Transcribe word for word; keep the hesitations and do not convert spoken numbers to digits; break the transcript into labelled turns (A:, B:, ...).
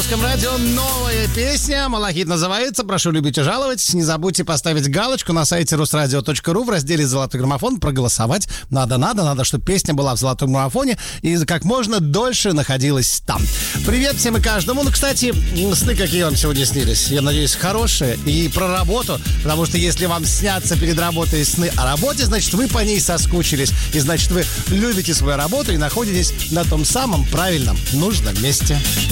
A: Русском радио новая песня. Малахит называется. Прошу любить и жаловать. Не забудьте поставить галочку на сайте русрадио точка ру в разделе «Золотой граммофон». Проголосовать. Надо, надо, надо, чтобы песня была в золотом граммофоне и как можно дольше находилась там. Привет всем и каждому. Ну, кстати, сны какие вам сегодня снились? Я надеюсь, хорошие. И про работу. Потому что если вам снятся перед работой сны о работе, значит, вы по ней соскучились. И значит, вы любите свою работу и находитесь на том самом правильном, нужном месте.